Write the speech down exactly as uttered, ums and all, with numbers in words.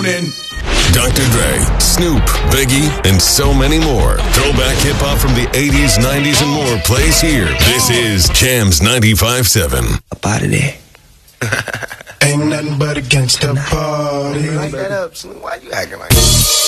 tuning. Doctor Dre, Snoop, Biggie, and so many more. Throwback hip-hop from the eighties, nineties, and more plays here. This is Jams ninety-five point seven. Up out of there. Ain't nothing but a gangsta party. Like that up, Snoop. Why you acting like that?